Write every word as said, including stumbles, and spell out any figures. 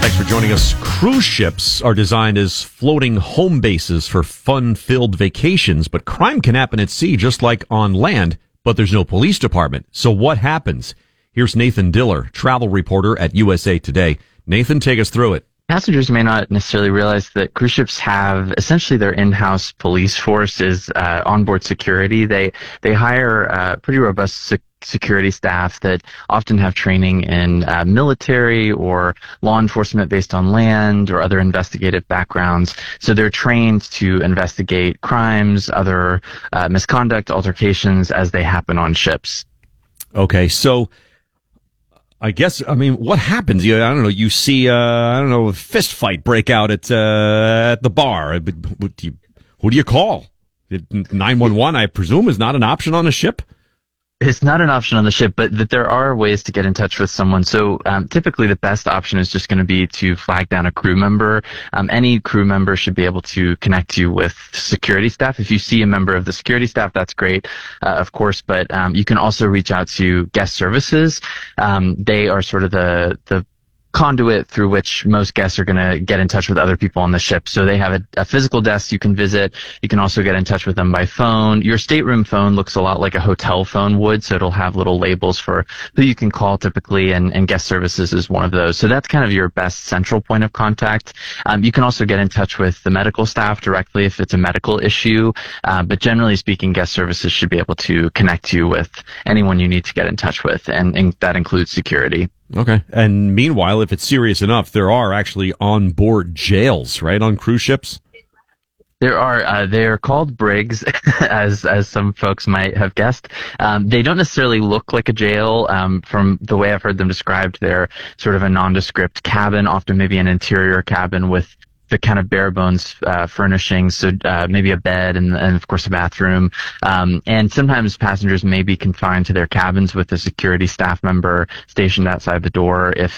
Thanks for joining us. Cruise ships are designed as floating home bases for fun-filled vacations, but crime can happen at sea just like on land, but there's no police department. So what happens? Here's Nathan Diller, travel reporter at U S A Today. Nathan, take us through it. Passengers may not necessarily realize that cruise ships have essentially their in-house police force is uh, onboard security. They they hire uh, pretty robust sec- security staff that often have training in uh, military or law enforcement based on land or other investigative backgrounds. So they're trained to investigate crimes, other uh, misconduct, altercations as they happen on ships. Okay, so I guess, I mean, what happens? You, I don't know, you see, uh, I don't know, a fist fight break out at, uh, at the bar. Who do you, who do you call? nine one one, I presume, is not an option on a ship? It's not an option on the ship, but that there are ways to get in touch with someone. So um, typically the best option is just going to be to flag down a crew member. Um, any crew member should be able to connect you with security staff. If you see a member of the security staff, that's great, uh, of course, but um, you can also reach out to guest services. Um, they are sort of the the conduit through which most guests are going to get in touch with other people on the ship. So they have a, a physical desk you can visit. You can also get in touch with them by phone. Your stateroom phone looks a lot like a hotel phone would, so it'll have little labels for who you can call typically, and, and guest services is one of those. So that's kind of your best central point of contact. Um, you can also get in touch with the medical staff directly if it's a medical issue, uh, but generally speaking, guest services should be able to connect you with anyone you need to get in touch with, and, and that includes security. Okay. And meanwhile, if it's serious enough, there are actually on-board jails, right, on cruise ships? There are. Uh, they're called brigs, as as some folks might have guessed. Um, they don't necessarily look like a jail. Um, from the way I've heard them described, they're sort of a nondescript cabin, often maybe an interior cabin with the kind of bare bones uh, furnishings, so uh, maybe a bed and, and of course a bathroom. Um, and sometimes passengers may be confined to their cabins with a security staff member stationed outside the door if